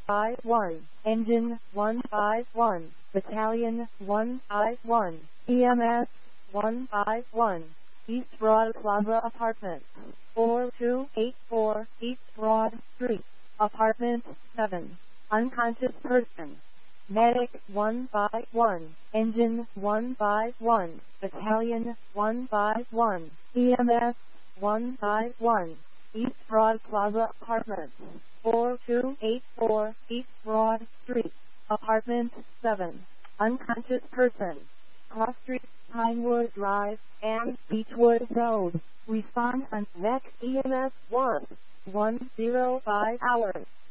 151, Engine 151, Battalion 151, EMS 151, East Broad Plaza Apartments, 4284 East Broad Street, Apartment 7, unconscious person. Medic 151, Engine 151, Battalion 151, EMS 151, East Broad Plaza Apartments, 4284 East Broad Street, Apartment 7, unconscious person. Cross Street, Pinewood Drive, and Beechwood Road. Respond on VEC EMS 105 hours.